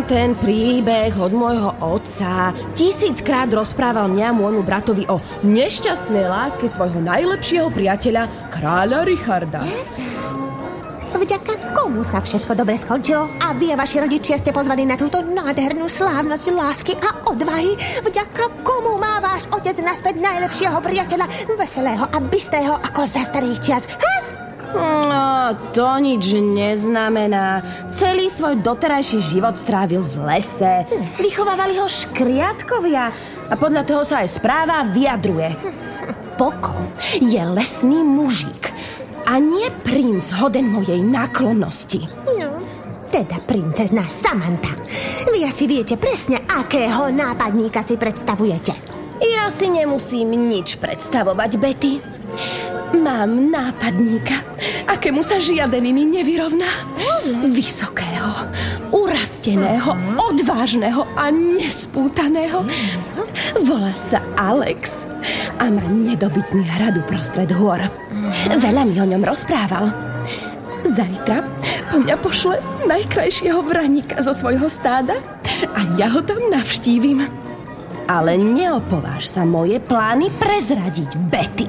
poznám ten príbeh od môjho otca. 1000-krát rozprával mňa a môjmu bratovi o nešťastnej láske svojho najlepšieho priateľa, kráľa Richarda. Vďaka komu sa všetko dobre skončilo? A vy a vaši rodičia ste pozvaní na túto nádhernú slávnosť lásky a odvahy? Vďaka komu má váš otec naspäť najlepšieho priateľa, veselého a bystrého ako za starých čias? No, to nič neznamená. Celý svoj doterajší život strávil v lese. Vychovávali ho škriatkovia a podľa toho sa aj správa a vyjadruje. Poko je lesný mužík a nie princ hoden mojej náklonnosti. No, teda princezná Samantha. Vy asi viete presne, akého nápadníka si predstavujete. Ja si nemusím nič predstavovať, Betty. Mám nápadníka, akému sa žiaden iný nevyrovná. Vysokého, urasteného, odvážneho a nespútaného. Volá sa Alex a má nedobytný hrad uprostred hôr. Veľa mi o ňom rozprával. Zajtra po mňa pošle najkrajšieho vraníka zo svojho stáda a ja ho tam navštívim. Ale neopováž sa moje plány prezradiť, Betty.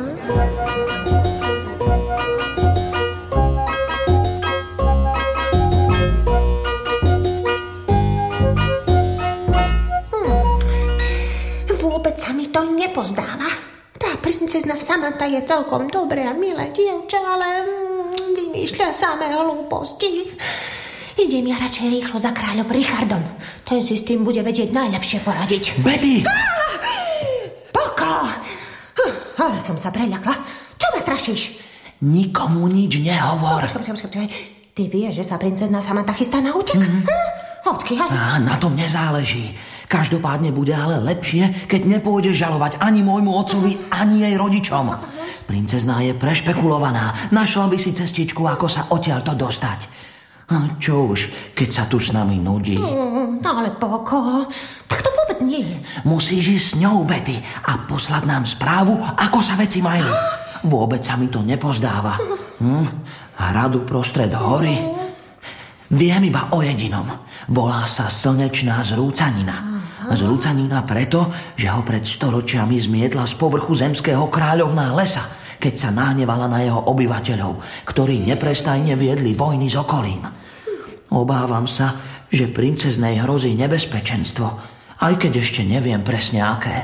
Vôbec sa mi to nepozdáva. Tá princezna Samantha je celkom dobré a milé dievča, ale vymýšľa samé hlúposti. Idem ja radšej rýchlo za kráľom Richardom. Ten si s tým bude vedieť najlepšie poradiť. Betty! Poko! Ale som sa preľakla. Čo ma strašíš? Nikomu nič nehovor. Počkaj. Ty vieš, že sa princezna Samantha chystá na útek? Odkiaľ? Na tom nezáleží. Každopádne bude ale lepšie, keď nepôjdeš žalovať ani môjmu otcovi, ani jej rodičom. Princezná je prešpekulovaná. Našla by si cestičku, ako sa odtiaľto dostať. A čo už, keď sa tu s nami nudí? Ale Poko, tak to vôbec nie je. Musíš ísť s ňou, Betty, a poslať nám správu, ako sa veci majú. Vôbec sa mi to nepozdáva. Hradu prostred hory. Viem iba o jedinom. Volá sa Slnečná zrúcanina. Zrúcanina preto, že ho pred storočiami zmietla z povrchu zemského kráľovná lesa, keď sa nahnevala na jeho obyvateľov, ktorí neprestajne viedli vojny s okolím. Obávam sa, že princeznej hrozí nebezpečenstvo, aj keď ešte neviem presne aké.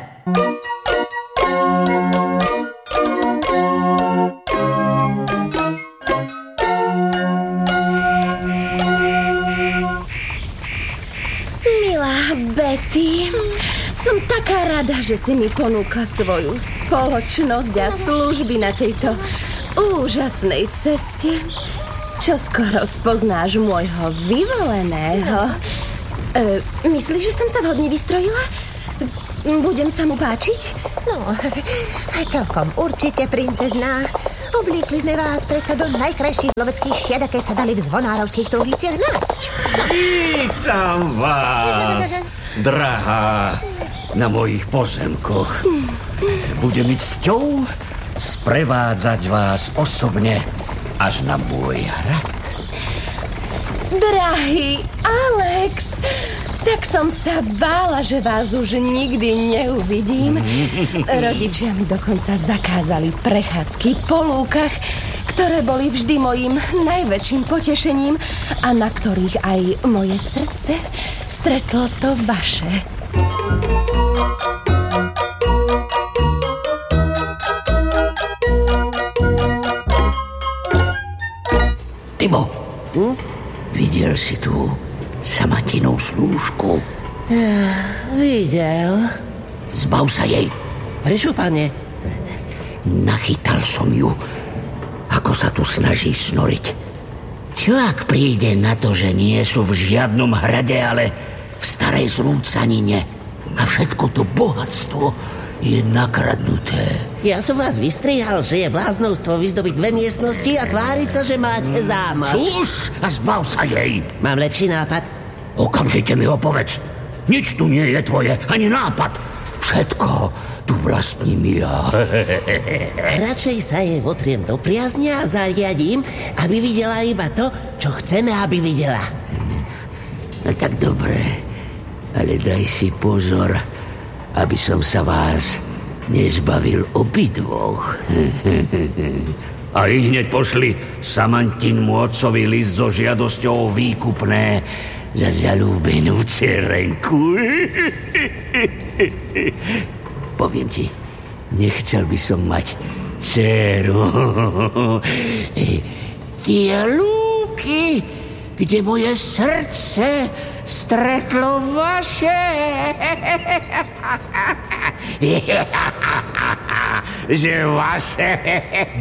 Milá Betty, som taká rada, že si mi ponúkla svoju spoločnosť a služby na tejto úžasnej ceste. Čoskoro spoznáš môjho vyvoleného. Myslíš, že som sa vhodne vystrojila? Budem sa mu páčiť? No, celkom určite, princezná. Obliekli sme vás predsa do najkrajších loveckých šiat, aké sa dali v zvonárovských truhliciach nájsť. Vítam vás, drahá, na mojich pozemkoch. Bude mi cťou sprevádzať vás osobne až na môj hrad. Drahý Alex, tak som sa bála, že vás už nikdy neuvidím. Rodičia mi dokonca zakázali prechádzky po lúkach, ktoré boli vždy mojím najväčším potešením a na ktorých aj moje srdce stretlo to vaše. Tybo, videl si tú Samantinú slúžku? Videl. Zbav sa jej. Prečo, pane? Nachytal som ju, ako sa tu snaží snoriť. Čo ak príde na to, že nie sú v žiadnom hrade, ale v starej zrúcanine a všetko to bohatstvo je nakradnuté. Ja som vás vystrihal, že je bláznovstvo vyzdobiť 2 miestnosti a tváriť sa, že máte zámok. Čuž a zbav sa jej. Mám lepší nápad. Okamžite mi ho povedz. Nič tu nie je tvoje, ani nápad. Všetko tu vlastním ja. Radšej sa jej votriem do priazne a zariadím, aby videla iba to, čo chceme, aby videla. No tak dobre, ale daj si pozor, aby som sa vás nezbavil obidvoch. A hneď pošli Samantinmu otcovi list so žiadosťou o výkupné za zalúbenú dcerenku. Poviem ti, nechcel by som mať dceru. Tie lúky, kde moje srdce stretlo vaše. Že vaše.